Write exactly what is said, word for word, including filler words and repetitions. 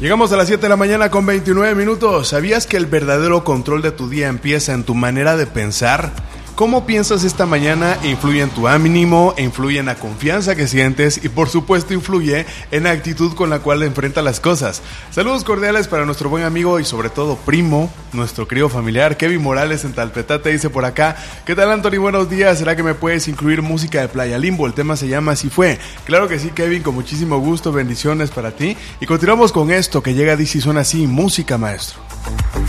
Llegamos a las siete de la mañana con veintinueve minutos. ¿Sabías que el verdadero control de tu día empieza en tu manera de pensar? Cómo piensas esta mañana influye en tu ánimo, influye en la confianza que sientes y por supuesto influye en la actitud con la cual enfrentas las cosas. Saludos cordiales para nuestro buen amigo y sobre todo primo, nuestro querido familiar Kevin Morales en Talpetate dice por acá: ¿qué tal, Anthony? Buenos días, ¿será que me puedes incluir música de Playa Limbo? El tema se llama Así Fue. Claro que sí, Kevin, con muchísimo gusto, bendiciones para ti. Y continuamos con esto que llega, dice y suena así: música, maestro.